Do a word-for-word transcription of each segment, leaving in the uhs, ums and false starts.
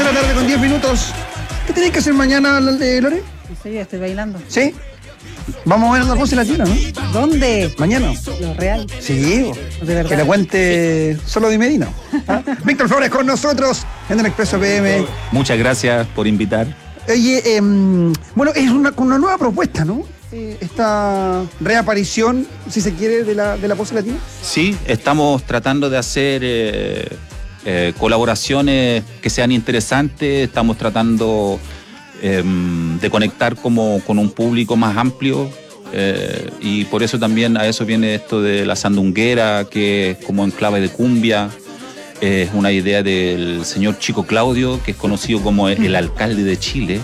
la tarde con diez minutos. ¿Qué tenés que hacer mañana, eh, Lore? No sé, yo estoy bailando. ¿Sí? Vamos a ver la voz latina, ¿no? ¿Dónde? Mañana. Lo real. Sí, bo. De verdad. Que le cuente solo de Medina. ¿Ah? Víctor Flores con nosotros en el Expreso P M. Muchas gracias por invitar. Oye, eh, bueno, es una, una nueva propuesta, ¿no? Eh, esta reaparición, si se quiere, de la, de la pose latina. Sí, estamos tratando de hacer eh, eh, colaboraciones que sean interesantes, estamos tratando eh, de conectar como con un público más amplio eh, y por eso también a eso viene esto de la sandunguera, que es como en clave de cumbia. Es una idea del señor Chico Claudio, que es conocido como el alcalde de Chile,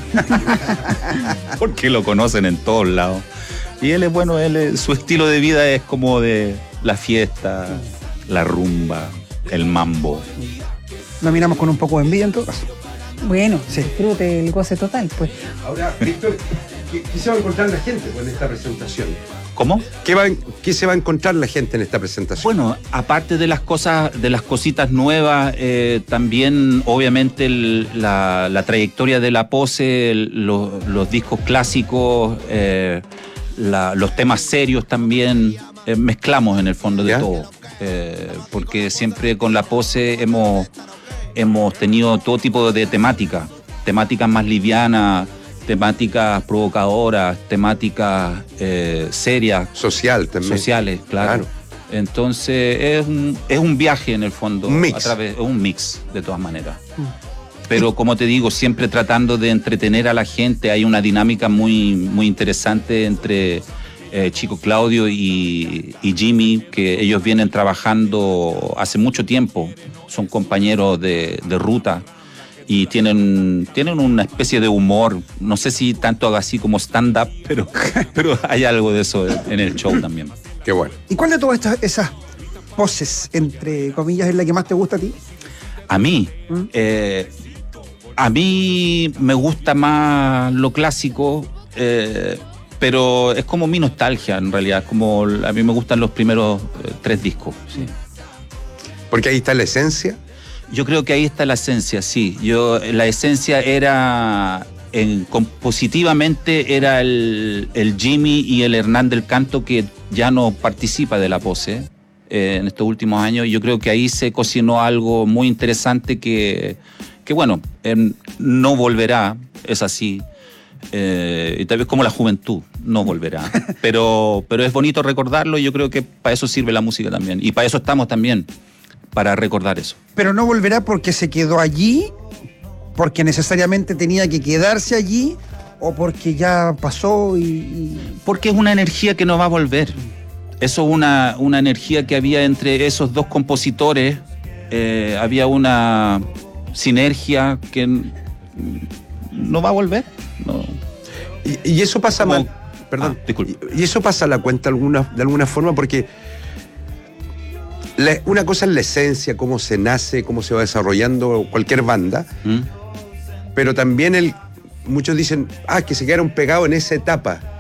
porque lo conocen en todos lados. Y él es bueno, él es, su estilo de vida es como de la fiesta, la rumba, el mambo. Nos miramos con un poco de envidia en todo caso. Bueno, Sí. disfrute el goce total, pues. Ahora, Víctor, ¿qué, qué se va a encontrar la gente con esta presentación? ¿Cómo? ¿Qué, va, ¿Qué se va a encontrar la gente en esta presentación? Bueno, aparte de las cosas, de las cositas nuevas, eh, también obviamente el- la, la trayectoria de la pose, el- los, los discos clásicos, eh, la- los temas serios también, eh, mezclamos en el fondo de ¿Ya? todo. Eh, porque siempre con la pose hemos, hemos tenido todo tipo de temáticas, temáticas más livianas, temáticas provocadoras, temáticas eh, serias, Social también. sociales, claro. Claro. Entonces es un, es un viaje en el fondo. Un mix. A través, es un mix, de todas maneras. Pero como te digo, siempre tratando de entretener a la gente. Hay una dinámica muy, muy interesante entre eh, Chico Claudio y, y Jimmy, que ellos vienen trabajando hace mucho tiempo. Son compañeros de, de ruta. Y tienen, tienen una especie de humor, no sé si tanto así como stand-up, pero, pero hay algo de eso en el show también. Qué bueno. ¿Y cuál de todas estas, esas poses, entre comillas, es la que más te gusta a ti? A mí, ¿Mm? eh, a mí me gusta más lo clásico, eh, pero es como mi nostalgia en realidad, como a mí me gustan los primeros eh, tres discos. Sí. Porque ahí está la esencia. Yo creo que ahí está la esencia, sí. Yo, la esencia era, en, compositivamente, era el, el Jimmy y el Hernán del Canto, que ya no participa de la pose eh, en estos últimos años. Yo creo que ahí se cocinó algo muy interesante que, que bueno, eh, no volverá, es así. Eh, y tal vez como la juventud, no volverá. Pero, pero es bonito recordarlo y yo creo que para eso sirve la música también. Y para eso estamos también, para recordar eso. Pero no volverá porque se quedó allí, porque necesariamente tenía que quedarse allí, o porque ya pasó y... y... Porque es una energía que no va a volver. Eso es una, una energía que había entre esos dos compositores. Eh, había una sinergia que n- no va a volver. No. Y, y eso pasa Como- mal. Perdón. Ah, disculpe. Y, y eso pasa a la cuenta alguna, de alguna forma, porque la- una cosa es la esencia, cómo se nace, cómo se va desarrollando cualquier banda, ¿Mm? pero también el, muchos dicen, ah, que se quedaron pegados en esa etapa.